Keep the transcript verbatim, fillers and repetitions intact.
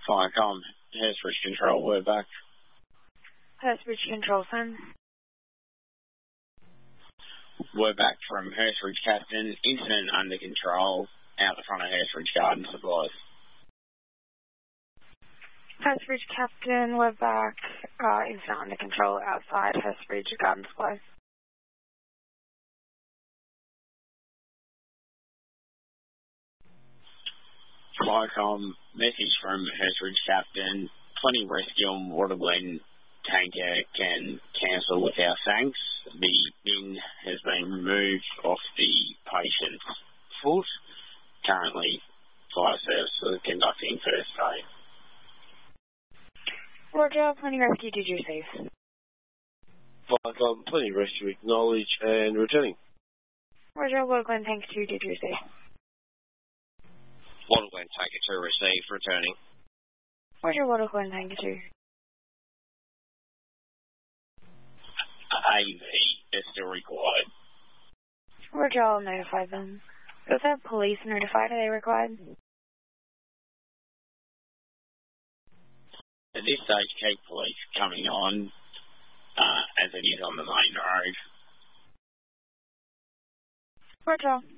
Firecom, Hurstbridge Control, we're back. Hurstbridge Control, phone. We're back from Hurstbridge Captain. Incident under control out the front of Hurstbridge Garden Supplies. Hurstbridge Captain, we're back. Uh, incident under control outside Hurstbridge Garden Supplies. Firecom, message from Hurstbridge Captain. Plenty rescue on Waterglen tanker can cancel without thanks. The bin has been removed off the patient's foot. Currently, fire services conducting first aid. Roger, plenty rescue, did you receive? Firecom, plenty rescue, acknowledge and returning. Roger, Waterglen tanker two, did you receive? Waterglen tanker two received, returning. Roger, Waterglen tanker two. A V is still required. Roger, I'll notify them. Does that police notified? Are they required? At this stage, keep police coming on uh, as it is on the main road. Roger.